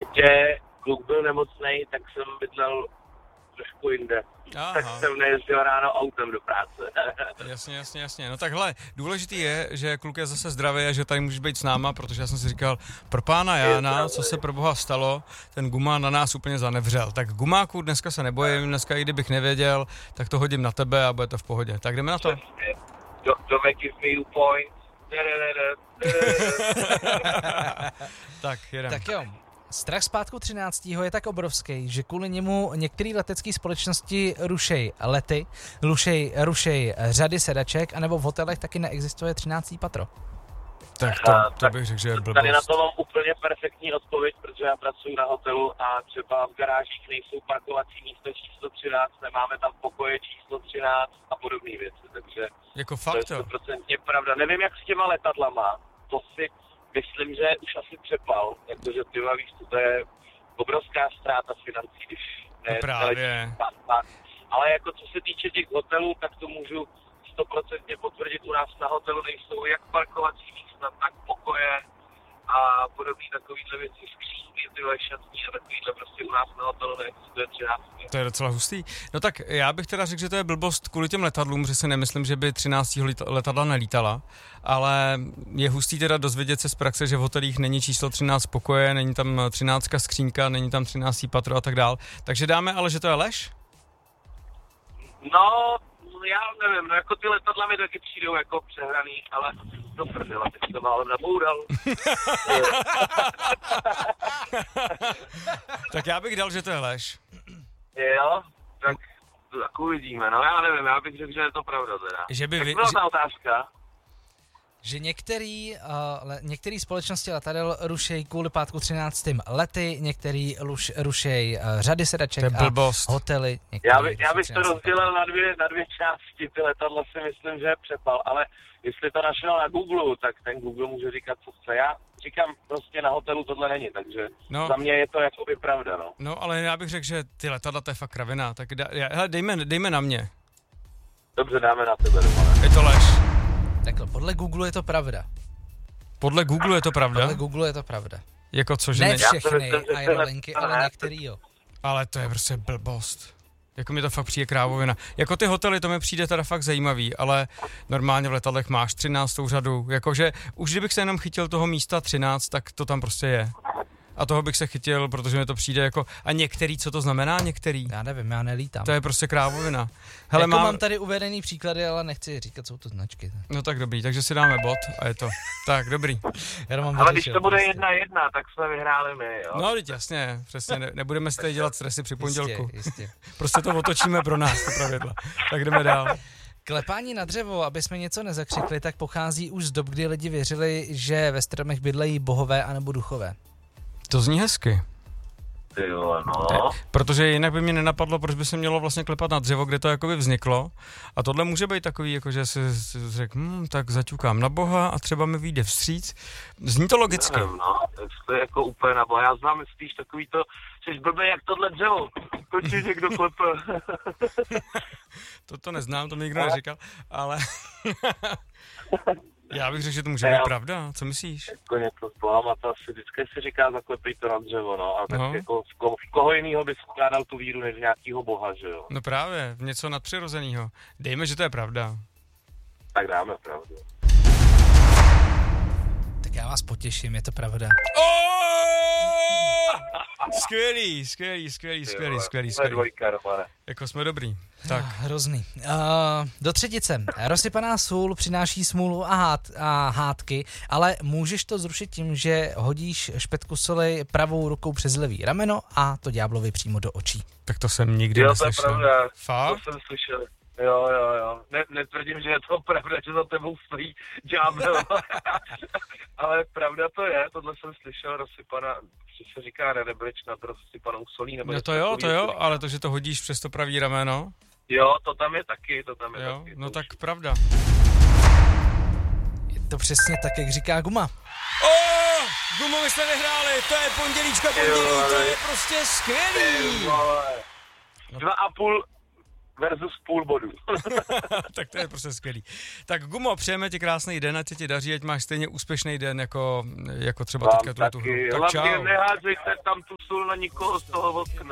létě kluk byl nemocnej, tak jsem bydlel trošku jinde. Aha. Tak jsem nejezdil ráno autem do práce. Jasně. No takhle, důležitý je, že kluk je zase zdravý a že tady můžeš být s náma, protože já jsem si říkal, pro pána Jána, co se pro boha stalo, ten guma na nás úplně zanevřel. Tak gumáku dneska se nebojím, dneska i kdybych nevěděl, tak to hodím na tebe a bude to v pohodě. Tak jdeme na to. Don't give me you point. Tak, jedem. Tak jo. Strach z pátku 13. je tak obrovský, že kvůli němu některé letecké společnosti rušej lety, rušej řady sedaček, anebo v hotelech taky neexistuje 13. patro. Tak to bych řekl, že je blbost. Tady na to mám úplně perfektní odpověď, protože já pracuji na hotelu a třeba v garážích nejsou parkovací místo číslo 13, nemáme tam pokoje číslo 13 a podobné věci, takže jako fakt, to je 100% pravda. Nevím, jak s těma letadlama, to si myslím, že už asi přepal, jakože tyhle víš, to je obrovská ztráta financí, když právě. Ale jako co se týče těch hotelů, tak to můžu 100% potvrdit, u nás na hotelu nejsou jak parkovací místa, tak pokoje a podobné takovýhle věci, skřínky, tyhle šatní a takovýhle prostě u nás na hotelu neexistuje 13. To je docela hustý. No tak já bych teda řekl, že to je blbost kvůli těm letadlům, že si nemyslím, že by 13. letadla nelítala, ale je hustý teda dozvědět se z praxe, že v hotelích není číslo 13 pokoje, není tam 13 skřínka, není tam 13. patro a tak dál. Takže dáme, ale že to je lež? No, já nevím, no jako ty letadla mi taky přijdou jako přehraný, ale do prdela, teď to málem naboural. Tak já bych dal, že to je lež. Jo, tak uvidíme, no já nevím, já bych řekl, že je to pravda teda. Že by tak byla ta otázka. Že některé společnosti letadel rušejí kvůli pátku 13. lety, některý rušejí řady sedaček a hotely. Já bych to rozdělil na dvě části, ty letadla si myslím, že je přepal, ale jestli to našel na Google, tak ten Google může říkat, co chce. Já říkám, prostě na hotelu tohle není, takže za mě je to jakoby pravda, no. No, ale já bych řekl, že ty letadla, to je fakt kravina, tak hele, dejme na mě. Dobře, dáme na tebe, Romane. Je to lež. Takhle, podle Google je to pravda. Podle Google je to pravda? Podle Google je to pravda. Jako co, že ne všechny aerolinky, ale některý jo. Ale to je prostě blbost. Jako mi to fakt přijde krávovina. Jako ty hotely, to mi přijde teda fakt zajímavý, ale normálně v letadlech máš 13. řadu. Jakože už kdybych se jenom chytil toho místa 13, tak to tam prostě je. A toho bych se chytil, protože mi to přijde jako... A některý, co to znamená některý? Já nevím, já nelítám. To je prostě krávovina. Hele, jako mám tady uvedený příklady, ale nechci říkat, jsou to značky. No tak dobrý, takže si dáme bod a je to. Tak, dobrý. Ale když to bude 1-1, tak jsme vyhráli my, jo? No, teď jasně, přesně, nebudeme si tady dělat stresy při pondělku. Jistě. Prostě to otočíme pro nás, to pravidla. Tak jdeme dál. Klepání na dřevo, aby jsme něco nezakřikli, tak pochází už z dob, kdy lidi věřili, že ve stromech bydlejí bohové anebo duchové. To zní hezky. Jo, no. Protože jinak by mě nenapadlo, proč by se mělo vlastně klepat na dřevo, kde to jakoby vzniklo. A tohle může být takový, jako že si řekl, tak zaťukám na Boha a třeba mi vyjde vstříc. Zní to logicky. Nevím, no, to je jako úplně na Boha. Já znám spíš takový to, jsi blbý jak tohle dřevo. To ti někdo klepe. To neznám, to mi nikdo neříkal, ale... Já bych řekl, že to může být pravda, co myslíš? Jako něco s Bohem a to asi vždycky si říká zaklepej to na dřevo, no. A tak jako v koho jinýho bys vkládal tu víru než nějakýho Boha, že jo? No právě, v něco nadpřirozenýho. Dejme, že to je pravda. Tak dáme pravdu. Tak já vás potěším, je to pravda. Skvělý. Dvojka, Romane. Jako jsme dobrý. Tak. Hrozný. Do třetice. Rozsypaná sůl přináší smůlu a hádky, ale můžeš to zrušit tím, že hodíš špetku soli pravou rukou přes levý rameno a to ďáblovi přímo do očí. Tak to jsem nikdy neslyšel. Jo, to je pravda. Fakt? To jsem slyšel. Jo. Netvrdím, že je to pravda, že za tebou stojí ďábel. Ale pravda to je, tohle jsem slyšel, rozsypaná, že se říká nedeblična, rozsypanou solí. Nebo no to jo, ale to, že to hodíš přes to pravý rameno. Jo, to tam je taky, No tak pravda. Je to přesně tak, jak říká Guma. Gumo, my jsme vyhráli, to je pondělí, to je prostě skvělý. 2,5 versus půl bodu. Tak to je prostě skvělý. Tak Gumo, přejeme ti krásný den, ať se ti daří, ať máš stejně úspěšný den, jako třeba teďka tu hru. Tak hlavně čau. neházejte tam tu sůl na nikoho z toho okna.